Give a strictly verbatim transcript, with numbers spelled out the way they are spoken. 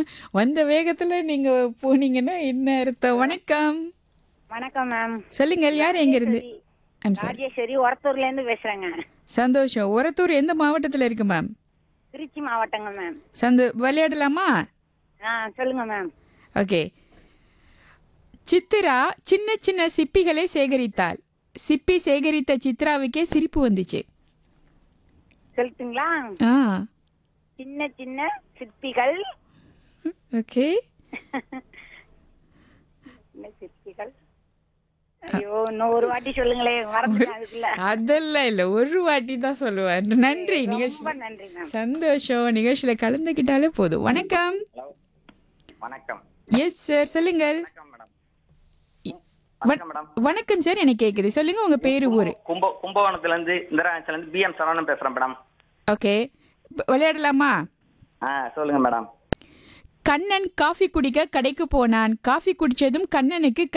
வந்த வேகத்துல நீங்க போனீங்கன்னா என்ன அர்த்தம்? வணக்கம். வணக்கம் மேம். சொல்லுங்கள், யார் எங்க இருந்து? I'm sorry. ராஜேஸ்வரி ஒரத்தூர்ல இருந்து பேசுறேங்க. சந்தோஷம். ஒரத்தூர் எந்த மாவட்டத்துல இருக்கு மேம்? திருச்சி மாவட்டங்க மேம். சந்தோ விளையாடலாமா? ஆ சொல்லுங்க மேம். ஓகே. சித்ரா சின்ன சின்ன சிப்பிகளை சேகரித்தாள். சிப்பி சேகரித்த சித்ராவுக்கே சிரிப்பு வந்துச்சு. சொல்லிட்டுங்களா? ஆ சின்ன சின்ன சிற்பிகள். ஓகே. சின்ன சிற்பிகள். ஐயோ, இன்னும் ஒரு வாட்டி சொல்லுங்களே, மறந்துட்டேன் அதுக்குள்ள. அதெல்லாம் இல்ல, ஒரு வாட்டி தான் சொல்லுவேன். நன்றி. நிகழ்ச்சி ரொம்ப நன்றி மேம். சந்தோஷம். நிகழ்ச்சியில கலந்துக்கிட்டாலே போதும். வணக்கம். வணக்கம். எஸ் சார், சொல்லுங்கள். வணக்கம் மேடம். வண- வணக்கம் மேடம். வணக்கம் சார், எனக்கு கேக்குது. சொல்லுங்க உங்க பேரு, ஊரு. கும்ப கும்பகோணத்துல இருந்து இந்திராச்சல இருந்து பி எம் சரவணன் பேசுறேன் மேடம். ஓகே, விளையாடலாமா? ஆ சொல்லுங்க மேடம். கண்ணன் காஃபி குடிக்க கடைக்கு போனான். காஃபி குடிச்சதும் கண்ணனுக்கு